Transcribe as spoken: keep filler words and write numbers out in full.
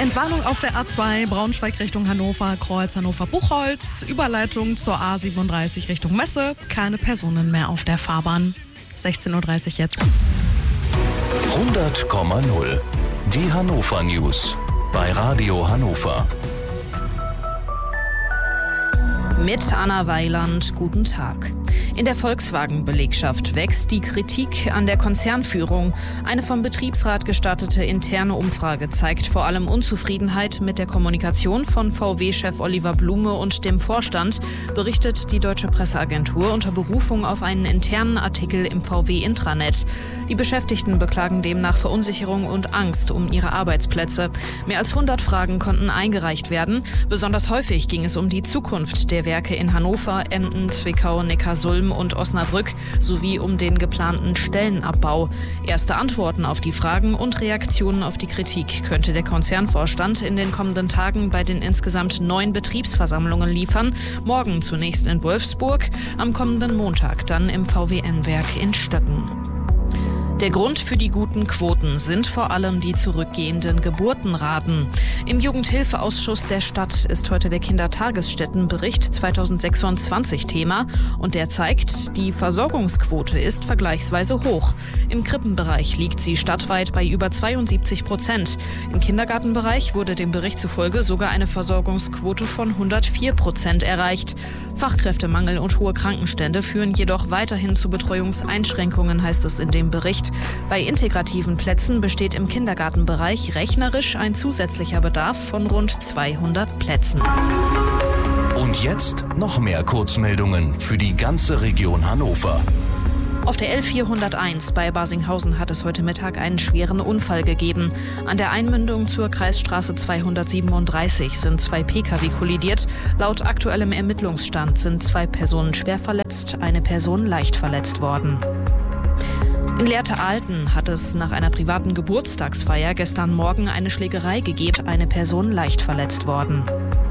Entwarnung auf der A zwei, Braunschweig Richtung Hannover, Kreuz Hannover-Buchholz, Überleitung zur A siebenunddreißig Richtung Messe, keine Personen mehr auf der Fahrbahn. sechzehn Uhr dreißig jetzt. hundert Komma null. Die Hannover News bei Radio Hannover. Mit Anna Weiland, guten Tag. In der Volkswagen-Belegschaft wächst die Kritik an der Konzernführung. Eine vom Betriebsrat gestartete interne Umfrage zeigt vor allem Unzufriedenheit mit der Kommunikation von V W-Chef Oliver Blume und dem Vorstand, berichtet die Deutsche Presseagentur unter Berufung auf einen internen Artikel im V W-Intranet. Die Beschäftigten beklagen demnach Verunsicherung und Angst um ihre Arbeitsplätze. Mehr als hundert Fragen konnten eingereicht werden. Besonders häufig ging es um die Zukunft der Werke in Hannover, Emden, Zwickau, Neckarsulm und Osnabrück sowie um den geplanten Stellenabbau. Erste Antworten auf die Fragen und Reaktionen auf die Kritik könnte der Konzernvorstand in den kommenden Tagen bei den insgesamt neun Betriebsversammlungen liefern. Morgen zunächst in Wolfsburg, am kommenden Montag dann im V W N-Werk in Stöcken. Der Grund für die guten Quoten sind vor allem die zurückgehenden Geburtenraten. Im Jugendhilfeausschuss der Stadt ist heute der Kindertagesstättenbericht zweitausendsechsundzwanzig Thema und der zeigt, die Versorgungsquote ist vergleichsweise hoch. Im Krippenbereich liegt sie stadtweit bei über zweiundsiebzig Prozent. Im Kindergartenbereich wurde dem Bericht zufolge sogar eine Versorgungsquote von hundertvier Prozent erreicht. Fachkräftemangel und hohe Krankenstände führen jedoch weiterhin zu Betreuungseinschränkungen, heißt es in dem Bericht. Bei integrativen Plätzen besteht im Kindergartenbereich rechnerisch ein zusätzlicher Bedarf von rund zweihundert Plätzen. Und jetzt noch mehr Kurzmeldungen für die ganze Region Hannover. Auf der L vierhunderteins bei Barsinghausen hat es heute Mittag einen schweren Unfall gegeben. An der Einmündung zur Kreisstraße zweihundertsiebenunddreißig sind zwei Pkw kollidiert. Laut aktuellem Ermittlungsstand sind zwei Personen schwer verletzt, eine Person leicht verletzt worden. In Lehrte-Alten hat es nach einer privaten Geburtstagsfeier gestern Morgen eine Schlägerei gegeben, eine Person leicht verletzt worden.